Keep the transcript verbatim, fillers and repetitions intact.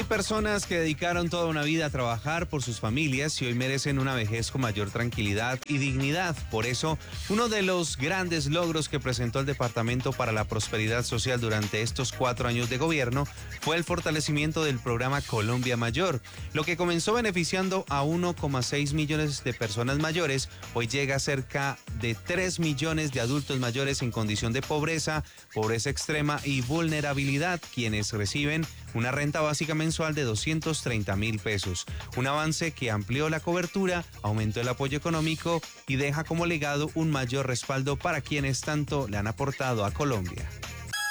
Hay personas que dedicaron toda una vida a trabajar por sus familias y hoy merecen una vejez con mayor tranquilidad y dignidad. Por eso, uno de los grandes logros que presentó el Departamento para la Prosperidad Social durante estos cuatro años de gobierno fue el fortalecimiento del programa Colombia Mayor. Lo que comenzó beneficiando a uno coma seis millones de personas mayores, hoy llega a cerca de tres millones de adultos mayores en condición de pobreza, pobreza extrema y vulnerabilidad, quienes reciben una renta básica mensual de doscientos treinta mil pesos. Un avance que amplió la cobertura, aumentó el apoyo económico y deja como legado un mayor respaldo para quienes tanto le han aportado a Colombia.